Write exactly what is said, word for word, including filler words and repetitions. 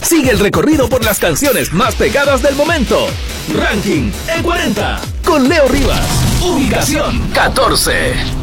Sigue el recorrido por las canciones más pegadas del momento. Ranking E cuarenta con Leo Rivas. Ubicación catorce.